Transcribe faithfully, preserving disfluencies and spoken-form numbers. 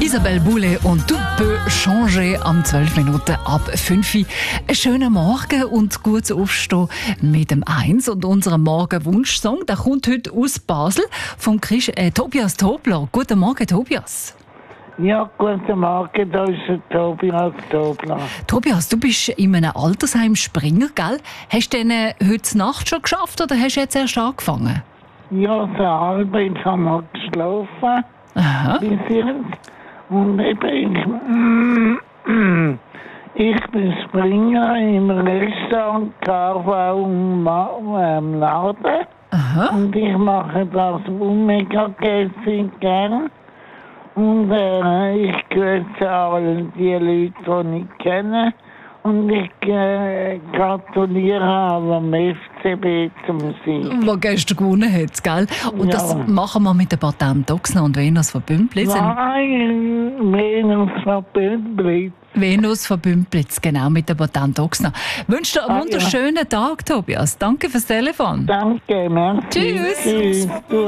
Isabelle Boulay und «Tout peut changer» am zwölf Minuten ab fünf Uhr. Einen schönen Morgen und gutes Aufstehen mit dem Eins und unserem Morgenwunschsong. Der kommt heute aus Basel vom Chris, äh, Tobias Tobler. Guten Morgen, Tobias. Ja, guten Morgen, da ist der Tobias Tobler. Tobias, du bist in einem Altersheim Springer, gell? Hast du denn äh, heute Nacht schon geschafft oder hast du jetzt erst angefangen? Ja, so halb, jetzt haben wir geschlafen. Aha. Bis jetzt. Und eben, ich, ich bin Springer im Restaurant K V im Laden. Aha. Und ich mache das mega gern. Und äh, ich grüße alle die Leute, die ich kenne. Und ich äh, gratuliere am F C B zum Sieg. Wo gestern gewonnen hat, gell? Und Ja. das machen wir mit den Patent Ochsner und Venus von Bümplitz. Nein, Venus von Bümplitz. Venus von Bümplitz, genau, mit den Patent Ochsner. Ich wünsche dir einen Ah, ja. wunderschönen Tag, Tobias. Danke fürs Telefon. Danke, merci. Tschüss. Tschüss.